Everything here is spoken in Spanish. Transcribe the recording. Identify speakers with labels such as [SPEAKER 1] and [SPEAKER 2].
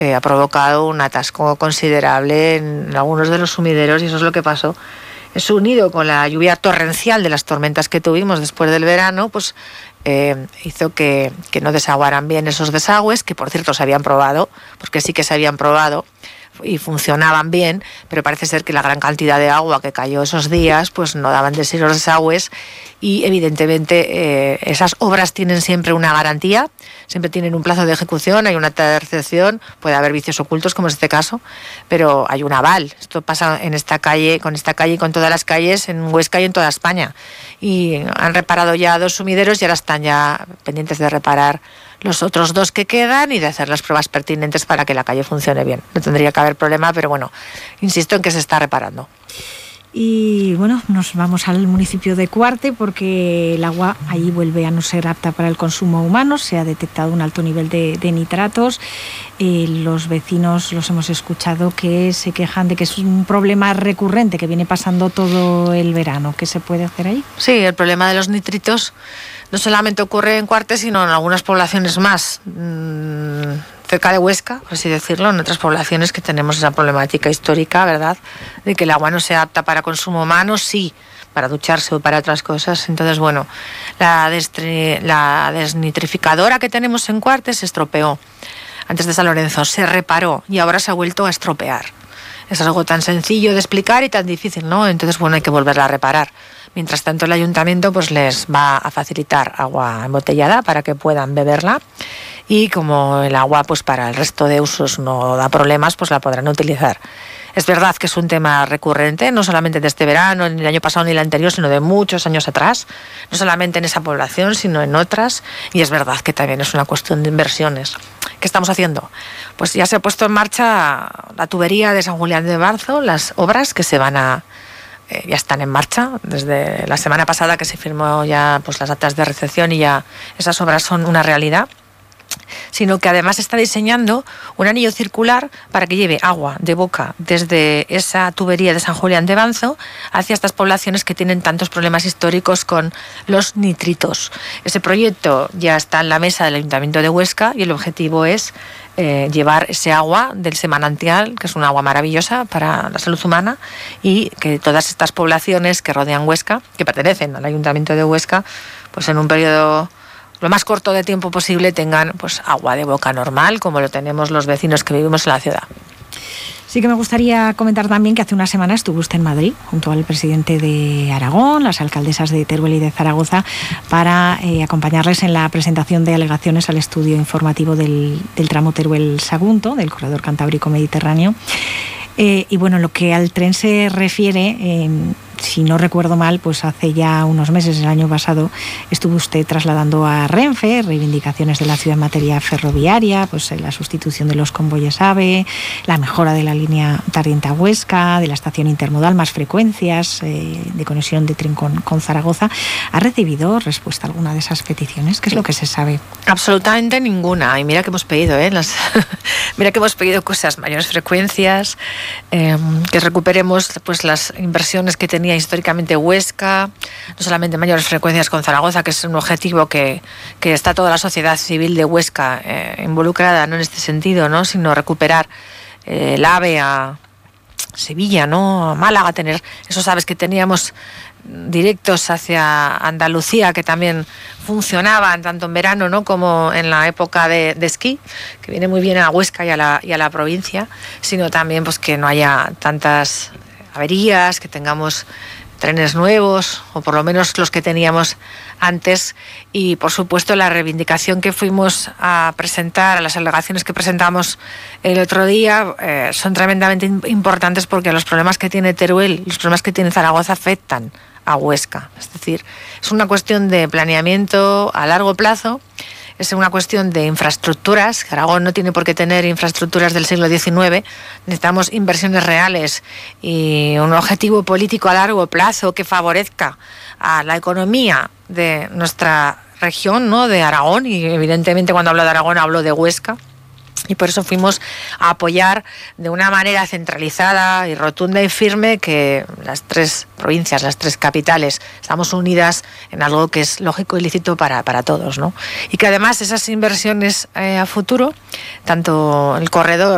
[SPEAKER 1] ha provocado un atasco considerable en algunos de los sumideros, y eso es lo que pasó. Eso, unido con la lluvia torrencial de las tormentas que tuvimos después del verano, pues hizo que no desaguaran bien esos desagües, que por cierto se habían probado, porque sí que se habían probado y funcionaban bien, pero parece ser que la gran cantidad de agua que cayó esos días pues no daban de sí los desagües, y evidentemente esas obras tienen siempre una garantía, siempre tienen un plazo de ejecución, hay una terceración, puede haber vicios ocultos como es este caso, pero hay un aval. Esto pasa en esta calle y con todas las calles en Huesca y en toda España, y han reparado ya 2 sumideros y ahora están ya pendientes de reparar los otros 2 que quedan y de hacer las pruebas pertinentes para que la calle funcione bien. No tendría que haber problema, pero bueno, insisto en que se está reparando.
[SPEAKER 2] Y bueno, nos vamos al municipio de Cuarte, porque el agua allí vuelve a no ser apta para el consumo humano. Se ha detectado un alto nivel de nitratos. Los vecinos, los hemos escuchado, que se quejan de que es un problema recurrente que viene pasando todo el verano. ¿Qué se puede hacer ahí?
[SPEAKER 1] Sí, el problema de los nitritos no solamente ocurre en Cuarte, sino en algunas poblaciones más cerca de Huesca, por así decirlo, en otras poblaciones que tenemos esa problemática histórica, ¿verdad?, de que el agua no sea apta para consumo humano, sí, para ducharse o para otras cosas. Entonces, bueno, la desnitrificadora que tenemos en Cuarte se estropeó antes de San Lorenzo, se reparó y ahora se ha vuelto a estropear. Es algo tan sencillo de explicar y tan difícil, ¿no? Entonces, bueno, hay que volverla a reparar. Mientras tanto, el ayuntamiento pues les va a facilitar agua embotellada para que puedan beberla, y como el agua pues para el resto de usos no da problemas, pues la podrán utilizar. Es verdad que es un tema recurrente, no solamente de este verano, ni el año pasado ni el anterior, sino de muchos años atrás, no solamente en esa población, sino en otras, y es verdad que también es una cuestión de inversiones. ¿Qué estamos haciendo? Pues ya se ha puesto en marcha la tubería de San Julián de Barzo, las obras que ya están en marcha desde la semana pasada, que se firmó ya pues las actas de recepción, y ya esas obras son una realidad, sino que además está diseñando un anillo circular para que lleve agua de boca desde esa tubería de San Julián de Banzo hacia estas poblaciones que tienen tantos problemas históricos con los nitritos. Ese proyecto ya está en la mesa del Ayuntamiento de Huesca, y el objetivo es llevar ese agua del manantial, que es un agua maravillosa para la salud humana, y que todas estas poblaciones que rodean Huesca, que pertenecen al Ayuntamiento de Huesca, pues en un periodo lo más corto de tiempo posible tengan pues agua de boca normal, como lo tenemos los vecinos que vivimos en la ciudad.
[SPEAKER 2] Sí que me gustaría comentar también que hace una semana estuvo usted en Madrid junto al presidente de Aragón, las alcaldesas de Teruel y de Zaragoza, para acompañarles en la presentación de alegaciones al estudio informativo del tramo Teruel-Sagunto, del corredor cantábrico mediterráneo. Y bueno, lo que al tren se refiere, si no recuerdo mal, pues hace ya unos meses, el año pasado, estuvo usted trasladando a Renfe reivindicaciones de la ciudad en materia ferroviaria, pues la sustitución de los convoyes AVE, la mejora de la línea Tarrienta-Huesca, de la estación intermodal, más frecuencias de conexión de tren con Zaragoza. ¿Ha recibido respuesta a alguna de esas peticiones? ¿Qué es lo que se sabe?
[SPEAKER 1] Absolutamente ninguna. Y mira que hemos pedido, mira que hemos pedido cosas, mayores frecuencias, que recuperemos pues las inversiones que tenía históricamente Huesca, no solamente mayores frecuencias con Zaragoza, que es un objetivo que está toda la sociedad civil de Huesca involucrada, no en este sentido, ¿no?, sino recuperar el AVE a Sevilla, ¿no?, a Málaga, tener esos AVEs que teníamos directos hacia Andalucía, que también funcionaban tanto en verano, ¿no?, como en la época de esquí, que viene muy bien a Huesca y a la provincia, sino también pues que no haya tantas averías, que tengamos trenes nuevos, o por lo menos los que teníamos antes. Y por supuesto la reivindicación que fuimos a presentar, a las alegaciones que presentamos el otro día, son tremendamente importantes, porque los problemas que tiene Teruel, los problemas que tiene Zaragoza afectan a Huesca. Es decir, es una cuestión de planeamiento a largo plazo, es una cuestión de infraestructuras. Aragón no tiene por qué tener infraestructuras del siglo XIX, necesitamos inversiones reales y un objetivo político a largo plazo que favorezca a la economía de nuestra región, ¿no?, de Aragón, y evidentemente cuando hablo de Aragón hablo de Huesca. Y por eso fuimos a apoyar de una manera centralizada y rotunda y firme que las 3 provincias, las 3 capitales, estamos unidas en algo que es lógico y lícito para todos, ¿no? Y que además esas inversiones a futuro, tanto el corredor